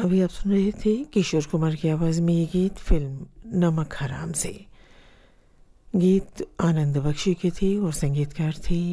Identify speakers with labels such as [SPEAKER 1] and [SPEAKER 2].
[SPEAKER 1] अभी आप सुन रहे थे किशोर कुमार की आवाज़ में ये गीत फिल्म नमक हराम से। गीत आनंद बख्शी के थे और संगीतकार थे